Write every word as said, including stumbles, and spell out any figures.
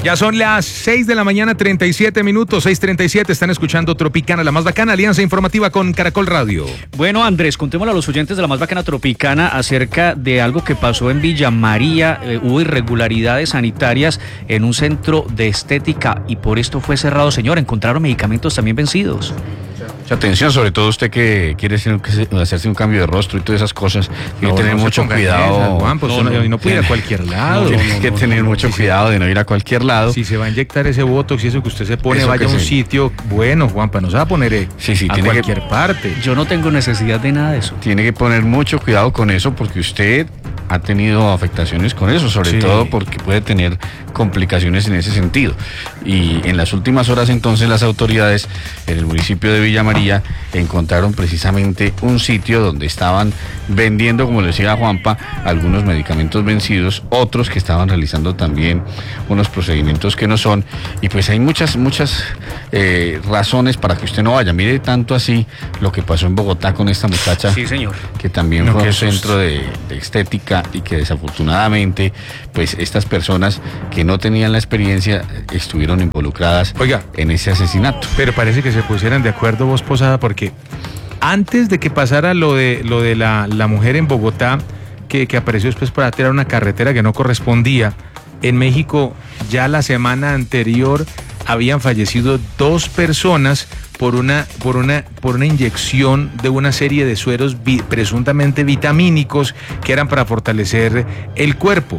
Ya son las seis de la mañana, treinta y siete minutos, seis treinta y siete, están escuchando Tropicana, la más bacana, alianza informativa con Caracol Radio. Bueno, Andrés, contémosle a los oyentes de la más bacana Tropicana acerca de algo que pasó en Villa María. Eh, hubo irregularidades sanitarias en un centro de estética y por esto fue cerrado, señor. Encontraron medicamentos también vencidos. Mucha atención, sobre todo usted que quiere hacerse un cambio de rostro y todas esas cosas. Tiene que tener no mucho cuidado. Esas, Juan, pues no, no, no puede ir a cualquier lado. Tiene no, no, que no, tener no, mucho no, cuidado de no ir a cualquier lado. Si se va a inyectar ese botox y eso que usted se pone, Eso vaya a un sí. sitio bueno, Juanpa, no se va a poner eh, Sí, sí, a tiene cualquier que- parte. Yo no tengo necesidad de nada de eso. Tiene que poner mucho cuidado con eso porque usted ha tenido afectaciones con eso, sobre Sí. todo porque puede tener complicaciones en ese sentido. Y en las últimas horas entonces las autoridades en el municipio de Villa María encontraron precisamente un sitio donde estaban vendiendo, como le decía Juanpa, algunos medicamentos vencidos, otros que estaban realizando también unos procedimientos que no son. Y pues hay muchas, muchas eh, razones para que usted no vaya. Mire tanto así lo que pasó en Bogotá con esta muchacha. Sí, señor. Que también No, fue que un eso es- centro de, de estética y que desafortunadamente pues estas personas que no tenían la experiencia estuvieron involucradas Oiga. en ese asesinato. Pero parece que se pusieran de acuerdo vos, Posada, porque antes de que pasara lo de lo de la, la mujer en Bogotá, que, que apareció después para tirar una carretera que no correspondía, en México ya la semana anterior habían fallecido dos personas por una, por una, por una inyección de una serie de sueros vi- presuntamente vitamínicos que eran para fortalecer el cuerpo.